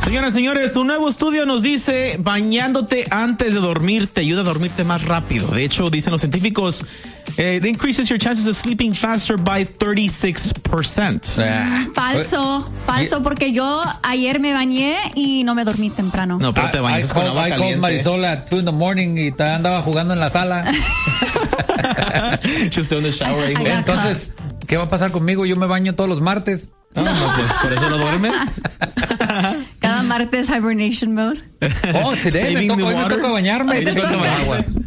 Señoras y señores, un nuevo estudio nos dice bañándote antes de dormir te ayuda a dormirte más rápido. De hecho, dicen los científicos, it increases your chances of sleeping faster by 36%. Falso, porque yo ayer me bañé y no me dormí temprano. No, pero te bañas con agua caliente. I called Marisol at 2 a.m. y andaba jugando en la sala. Just in the shower. Entonces, ¿qué va a pasar conmigo? Yo me baño todos los martes. No, pues por eso no duermes. Cada martes hibernation mode. Oh, today me toca bañarme.